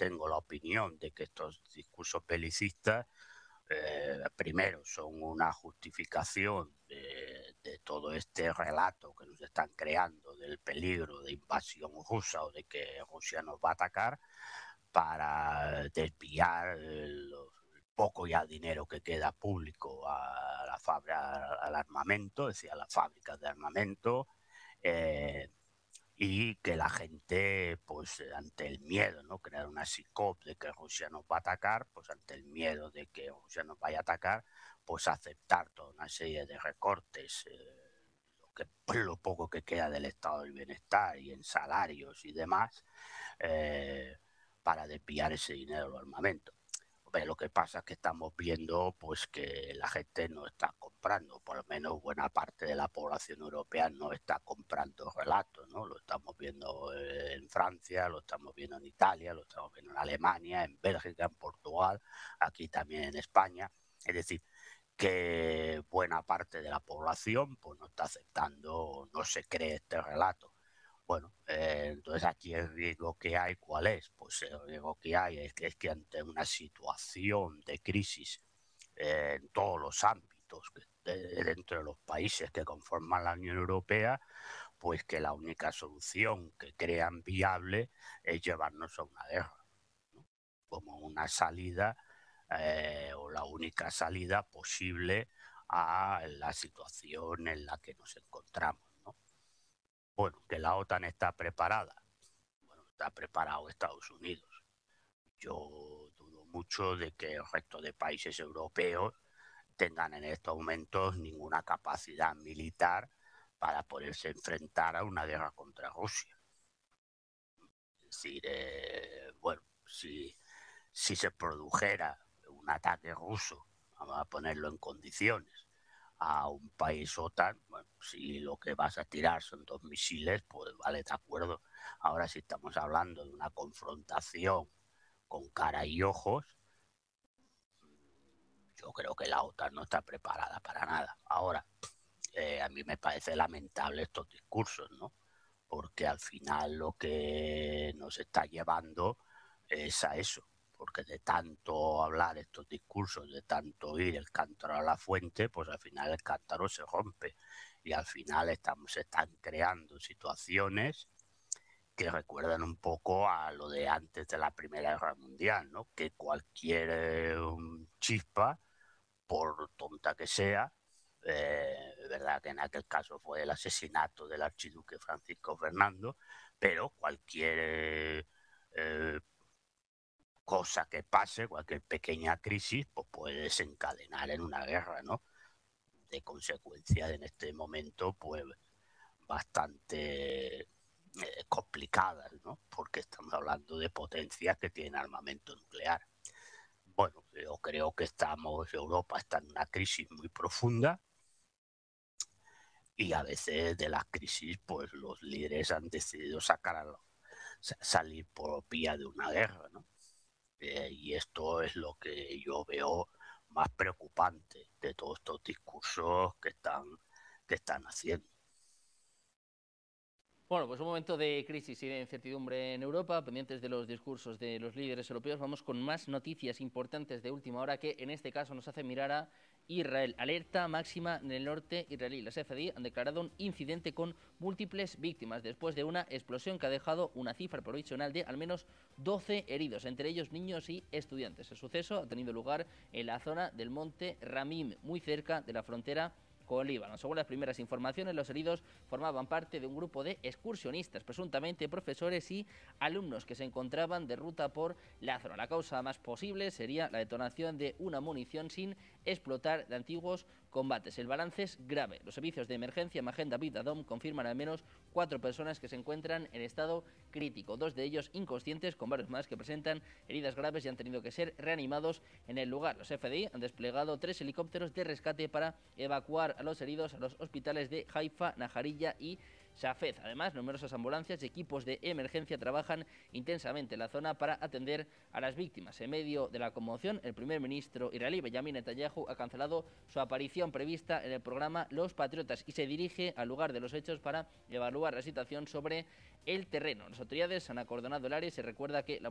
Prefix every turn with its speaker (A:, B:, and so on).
A: tengo la opinión de que estos discursos belicistas, primero, son una justificación de todo este relato que nos están creando del peligro de invasión rusa o de que Rusia nos va a atacar, para desviar el poco ya dinero que queda público a la al armamento, es decir, a las fábricas de armamento, y que la gente, pues ante el miedo, ¿no? Crear una psicosis de que Rusia nos va a atacar, pues ante el miedo de que Rusia nos vaya a atacar, pues aceptar toda una serie de recortes, lo poco que queda del estado del bienestar y en salarios y demás, para desviar ese dinero al armamento. Pero lo que pasa es que estamos viendo pues que la gente no está comprando, por lo menos buena parte de la población europea no está comprando relatos, ¿no? Lo estamos viendo en Francia, lo estamos viendo en Italia, lo estamos viendo en Alemania, en Bélgica, en Portugal, aquí también en España. Es decir, que buena parte de la población pues no está aceptando, no se cree este relato. Bueno, entonces aquí el riesgo que hay, ¿cuál es? Pues el riesgo que hay es que ante una situación de crisis en todos los ámbitos dentro de los países que conforman la Unión Europea, pues que la única solución que crean viable es llevarnos a una guerra, ¿no? Como una salida, o la única salida posible a la situación en la que nos encontramos, ¿no? Bueno, que la OTAN está preparada. Bueno, está preparado Estados Unidos. Yo dudo mucho de que el resto de países europeos tengan en estos momentos ninguna capacidad militar para poderse enfrentar a una guerra contra Rusia. Es decir, bueno, si se produjera un ataque ruso, vamos a ponerlo en condiciones, a un país OTAN, bueno, si lo que vas a tirar son 2 misiles, pues vale, de acuerdo. Ahora, si estamos hablando de una confrontación con cara y ojos, yo creo que la OTAN no está preparada para nada. Ahora, a mí me parece lamentable estos discursos, ¿no? Porque al final lo que nos está llevando es a eso, porque de tanto hablar estos discursos, de tanto oír el cántaro a la fuente, pues al final el cántaro se rompe y al final se están creando situaciones que recuerdan un poco a lo de antes de la Primera Guerra Mundial, ¿no? Que cualquier chispa, por tonta que sea, verdad que en aquel caso fue el asesinato del archiduque Francisco Fernando, pero cualquier cosa que pase, cualquier pequeña crisis, pues puede desencadenar en una guerra, ¿no? De consecuencias en este momento, pues bastante complicadas, ¿no? Porque estamos hablando de potencias que tienen armamento nuclear. Bueno, yo creo que Europa está en una crisis muy profunda y a veces de las crisis, pues los líderes han decidido salir por vía de una guerra, ¿no? Y esto es lo que yo veo más preocupante de todos estos discursos que están haciendo.
B: Bueno, pues un momento de crisis y de incertidumbre en Europa, pendientes de los discursos de los líderes europeos. Vamos con más noticias importantes de última hora que en este caso nos hacen mirar a Israel. Alerta máxima en el norte israelí. Las FDI han declarado un incidente con múltiples víctimas después de una explosión que ha dejado una cifra provisional de al menos 12 heridos, entre ellos niños y estudiantes. El suceso ha tenido lugar en la zona del monte Ramim, muy cerca de la frontera con Líbano. Según las primeras informaciones, los heridos formaban parte de un grupo de excursionistas, presuntamente profesores y alumnos que se encontraban de ruta por la zona. La causa más posible sería la detonación de una munición sin explotar de antiguos combates. El balance es grave. Los servicios de emergencia Magen David Adom confirman al menos 4 personas que se encuentran en estado crítico, 2 de ellos inconscientes, con varios más que presentan heridas graves y han tenido que ser reanimados en el lugar. Los FDI han desplegado 3 helicópteros de rescate para evacuar a los heridos a los hospitales de Haifa, Najarilla y Shafez. Además, numerosas ambulancias y equipos de emergencia trabajan intensamente en la zona para atender a las víctimas. En medio de la conmoción, el primer ministro israelí Benjamin Netanyahu ha cancelado su aparición prevista en el programa Los Patriotas y se dirige al lugar de los hechos para evaluar la situación sobre el terreno. Las autoridades han acordonado el área y se recuerda que la